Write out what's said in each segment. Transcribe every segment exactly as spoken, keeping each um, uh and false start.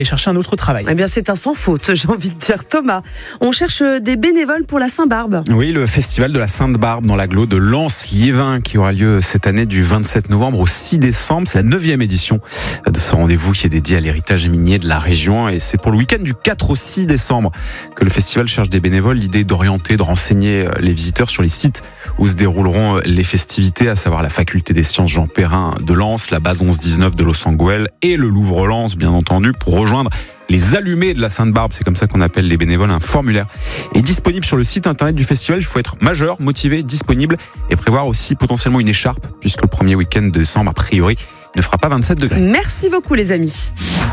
et chercher un autre travail. Eh bien, c'est un sans faute, j'ai envie de dire. Thomas, on cherche des bénévoles pour la Saint-Barbe. Oui, le festival de la Sainte-Barbe dans l'agglo de Lens-Liévin qui aura lieu cette année du vingt-sept novembre au six décembre. C'est la neuvième édition de ce rendez-vous qui est dédié à l'héritage minier de la région et c'est pour le week-end du quatre au six décembre que le festival cherche des bénévoles. L'idée d'orienter, de renseigner les visiteurs sur les sites où se dérouleront les festivités, à savoir la faculté des sciences Jean Perrin de Lens, la base onze dix-neuf de Loos-en-Gohelle et le Louvre-Lens, bien entendu, pour rejoindre les allumés de la Sainte-Barbe, c'est comme ça qu'on appelle les bénévoles. Un formulaire est disponible sur le site internet du festival. Il faut être majeur, motivé, disponible et prévoir aussi potentiellement une écharpe, puisque le premier week-end de décembre, a priori, ne fera pas vingt-sept degrés. Merci beaucoup les amis.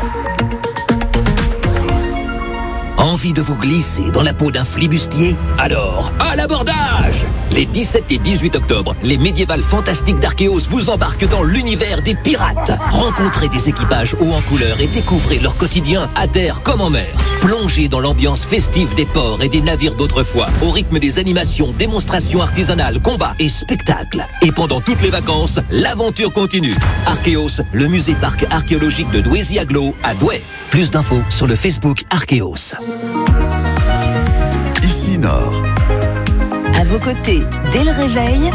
Envie de vous glisser dans la peau d'un flibustier? Alors, à l'abordage! Les dix-sept et dix-huit octobre, les médiévales fantastiques d'Archéos vous embarquent dans l'univers des pirates. Rencontrez des équipages hauts en couleur et découvrez leur quotidien à terre comme en mer. Plongez dans l'ambiance festive des ports et des navires d'autrefois, au rythme des animations, démonstrations artisanales, combats et spectacles. Et pendant toutes les vacances, l'aventure continue. Archéos, le musée parc archéologique de Douaisis-Aglo à Douai. Plus d'infos sur le Facebook Archéos. Ici Nord. À vos côtés, dès le réveil.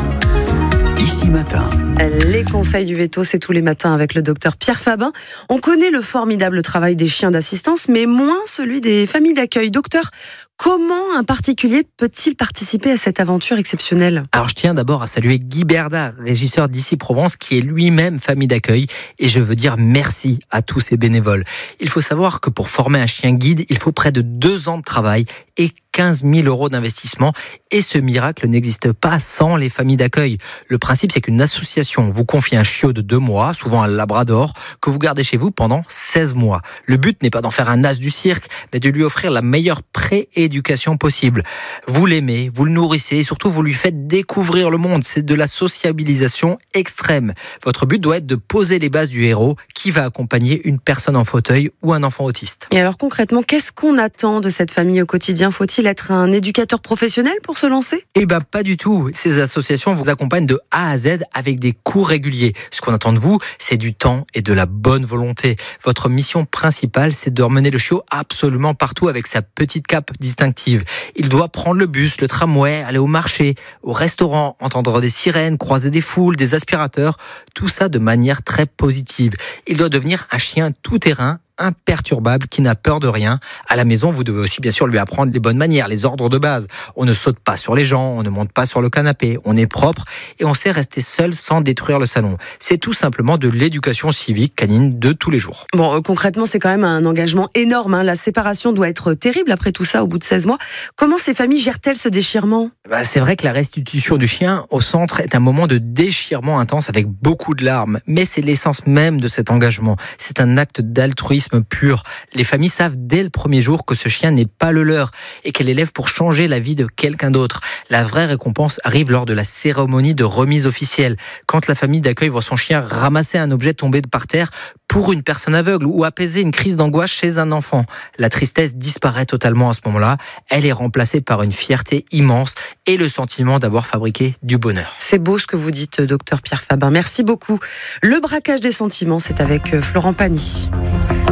Ici Matin. Les conseils du veto, c'est tous les matins avec le docteur Pierre Fabin. On connaît le formidable travail des chiens d'assistance, mais moins celui des familles d'accueil. Docteur, comment un particulier peut-il participer à cette aventure exceptionnelle? Alors je tiens d'abord à saluer Guy Berdard, régisseur d'Ici Provence, qui est lui-même famille d'accueil, et je veux dire merci à tous ces bénévoles. Il faut savoir que pour former un chien guide, il faut près de deux ans de travail et quinze mille euros d'investissement, et ce miracle n'existe pas sans les familles d'accueil. Le principe, c'est qu'une association vous confie un chiot de deux mois, souvent un labrador, que vous gardez chez vous pendant seize mois. Le but n'est pas d'en faire un as du cirque, mais de lui offrir la meilleure pré-éducation possible. Vous l'aimez, vous le nourrissez, et surtout vous lui faites découvrir le monde. C'est de la sociabilisation extrême. Votre but doit être de poser les bases du héros qui va accompagner une personne en fauteuil ou un enfant autiste. Et alors concrètement, qu'est-ce qu'on attend de cette famille au quotidien? Faut-il être un éducateur professionnel pour se lancer? Eh bien pas du tout. Ces associations vous accompagnent de A à Z avec des cours réguliers. Ce qu'on attend de vous, c'est du temps et de la bonne volonté. Votre mission principale, c'est de emmener le chiot absolument partout avec sa petite cape distinctive. Il doit prendre le bus, le tramway, aller au marché, au restaurant, entendre des sirènes, croiser des foules, des aspirateurs, tout ça de manière très positive. Il doit devenir un chien tout-terrain, imperturbable, qui n'a peur de rien. À la maison, vous devez aussi bien sûr lui apprendre les bonnes manières, les ordres de base. On ne saute pas sur les gens, on ne monte pas sur le canapé, on est propre et on sait rester seul sans détruire le salon. C'est tout simplement de l'éducation civique canine de tous les jours. Bon, euh, concrètement, c'est quand même un engagement énorme, hein. La séparation doit être terrible après tout ça, au bout de seize mois. Comment ces familles gèrent-elles ce déchirement? Bah, c'est vrai que la restitution du chien au centre est un moment de déchirement intense avec beaucoup de larmes, mais c'est l'essence même de cet engagement. C'est un acte d'altruisme pur. Les familles savent dès le premier jour que ce chien n'est pas le leur et qu'elle élève pour changer la vie de quelqu'un d'autre. La vraie récompense arrive lors de la cérémonie de remise officielle. Quand la famille d'accueil voit son chien ramasser un objet tombé par terre pour une personne aveugle ou apaiser une crise d'angoisse chez un enfant. La tristesse disparaît totalement à ce moment-là. Elle est remplacée par une fierté immense et le sentiment d'avoir fabriqué du bonheur. C'est beau ce que vous dites, docteur Pierre Fabin. Merci beaucoup. Le braquage des sentiments, c'est avec Florent Pagny.